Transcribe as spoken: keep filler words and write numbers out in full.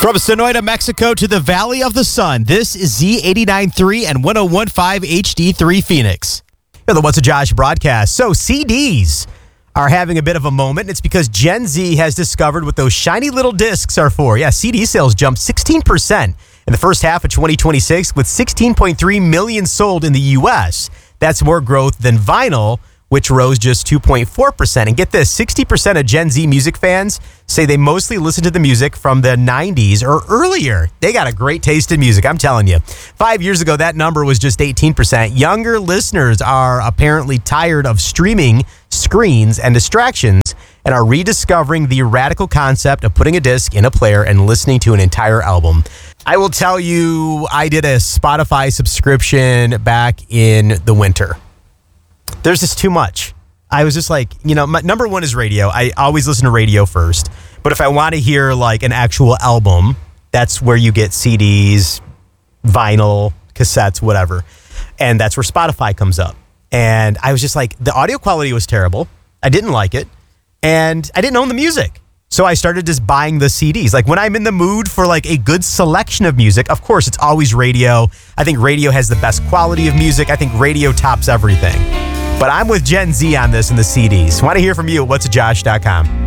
From Sonoita, Mexico to the Valley of the Sun, this is Z eighty-nine point three and one oh one point five H D three Phoenix. You're the What's a Josh broadcast. So C Ds are having a bit of a moment. It's because Gen Z has discovered what those shiny little discs are for. Yeah, C D sales jumped sixteen percent in the first half of twenty twenty-six with sixteen point three million sold in the U S. That's more growth than vinyl, which rose just two point four percent. And get this, sixty percent of Gen Z music fans say they mostly listen to the music from the nineties or earlier. They got a great taste in music, I'm telling you. Five years ago, that number was just eighteen percent. Younger listeners are apparently tired of streaming, screens, and distractions and are rediscovering the radical concept of putting a disc in a player and listening to an entire album. I will tell you, I did a Spotify subscription back in the winter. There's just too much. I was just like, you know, my number one is radio. I always listen to radio first. But if I want to hear like an actual album, that's where you get C Ds, vinyl, cassettes, whatever. And that's where Spotify comes up. And I was just like, the audio quality was terrible. I didn't like it. And I didn't own the music. So I started just buying the C Ds. Like when I'm in the mood for like a good selection of music, of course, it's always radio. I think radio has the best quality of music. I think radio tops everything. But I'm with Gen Z on this in the C Ds. Want to hear from you at what's a josh dot com.